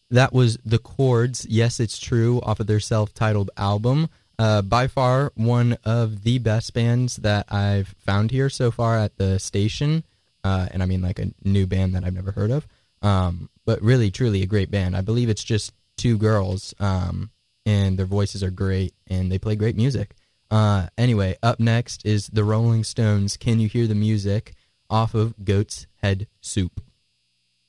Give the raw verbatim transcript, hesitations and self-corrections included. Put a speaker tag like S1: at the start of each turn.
S1: That was The Chords, Yes It's True, off of their self-titled album. Uh, by far, one of the best bands that I've found here so far at the station. Uh, and I mean like a new band that I've never heard of. Um, but really, truly a great band. I believe it's just two girls, um, and their voices are great, and they play great music. Uh, anyway, up next is the Rolling Stones, Can You Hear the Music, off of Goat's Head Soup.